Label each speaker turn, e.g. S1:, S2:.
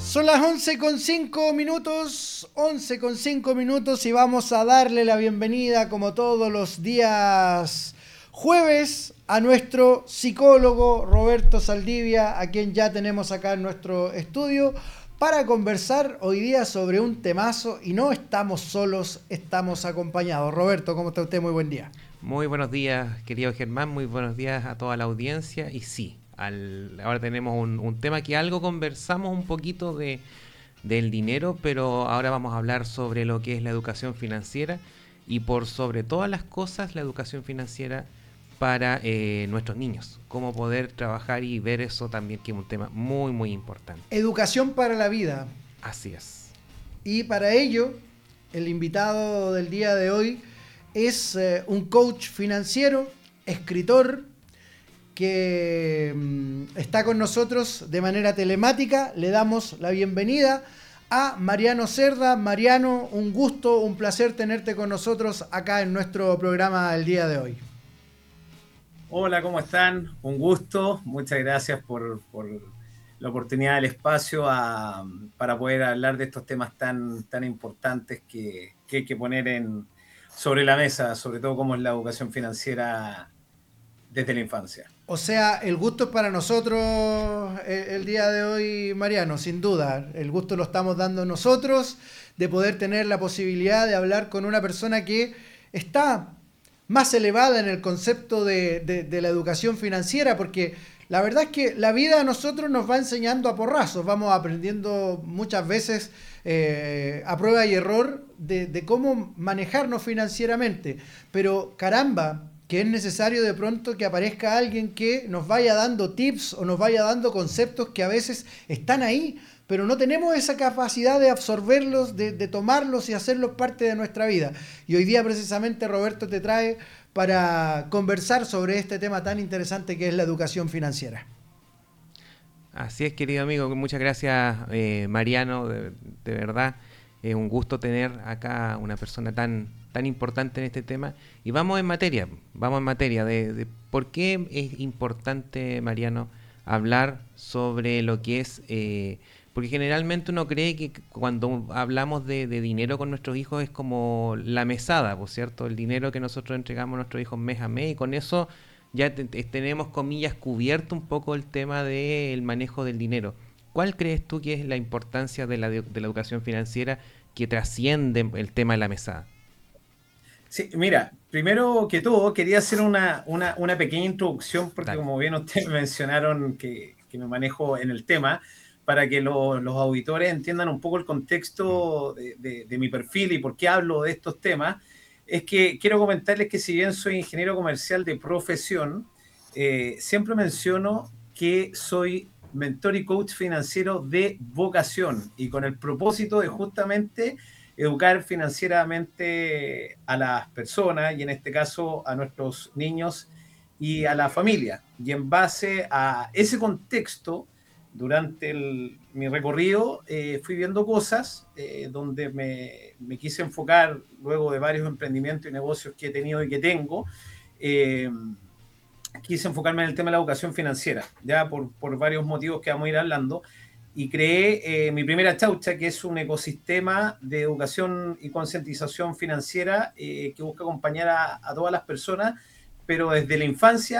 S1: Son las 11:05 minutos, 11:05 minutos y vamos a darle la bienvenida como todos los días jueves a nuestro psicólogo Roberto Saldivia, a quien ya tenemos acá en nuestro estudio para conversar hoy día sobre un temazo y no estamos solos, estamos acompañados. Roberto, ¿cómo está usted? Muy buen día.
S2: Muy buenos días, querido Germán, muy buenos días a toda la audiencia. Y sí, ahora tenemos un tema que algo conversamos un poquito del dinero, pero ahora vamos a hablar sobre lo que es la educación financiera y por sobre todas las cosas la educación financiera para nuestros niños. Cómo poder trabajar y ver eso también, que es un tema muy, muy importante.
S1: Educación para la vida.
S2: Así es.
S1: Y para ello, el invitado del día de hoy es un coach financiero, escritor, que está con nosotros de manera telemática. Le damos la bienvenida a Mariano Cerda. Mariano, un gusto, un placer tenerte con nosotros acá en nuestro programa el día de hoy.
S3: Hola, ¿cómo están? Un gusto. Muchas gracias por la oportunidad del espacio para poder hablar de estos temas tan importantes que hay que poner sobre la mesa, sobre todo cómo es la educación financiera desde la infancia.
S1: O sea, el gusto es para nosotros el día de hoy, Mariano, sin duda. El gusto lo estamos dando nosotros de poder tener la posibilidad de hablar con una persona que está más elevada en el concepto de la educación financiera, porque la verdad es que la vida a nosotros nos va enseñando a porrazos, vamos aprendiendo muchas veces a prueba y error de cómo manejarnos financieramente, pero caramba, que es necesario de pronto que aparezca alguien que nos vaya dando tips o nos vaya dando conceptos que a veces están ahí, pero no tenemos esa capacidad de absorberlos, de tomarlos y hacerlos parte de nuestra vida. Y hoy día precisamente Roberto te trae para conversar sobre este tema tan interesante que es la educación financiera.
S2: Así es, querido amigo, muchas gracias, Mariano, de verdad. Es un gusto tener acá una persona tan importante en este tema. Y vamos en materia de por qué es importante, Mariano, hablar sobre lo que es... porque generalmente uno cree que cuando hablamos de dinero con nuestros hijos es como la mesada, ¿por cierto? El dinero que nosotros entregamos a nuestros hijos mes a mes y con eso ya tenemos, comillas, cubierto un poco el tema del manejo del dinero. ¿Cuál crees tú que es la importancia de la educación financiera que trasciende el tema de la mesada?
S3: Sí, mira, primero que todo quería hacer una pequeña introducción porque
S2: Dale.
S3: como bien ustedes mencionaron que me manejo en el tema, para que los auditores entiendan un poco el
S2: Mm.
S3: contexto de mi perfil y por qué hablo de estos temas, es que quiero comentarles que si bien soy ingeniero comercial de profesión, siempre menciono que soy mentor y coach financiero de vocación y con el propósito de justamente educar financieramente a las personas y en este caso a nuestros niños y a la familia. Y en base a ese contexto, durante mi recorrido fui viendo cosas donde me quise enfocar luego de varios emprendimientos y negocios que he tenido y que tengo. Eh, Quise enfocarme en el tema de la educación financiera, ya por varios motivos que vamos a ir hablando, y creé mi primera chaucha, que es un ecosistema de educación y concientización financiera que busca acompañar a todas las personas, pero desde la infancia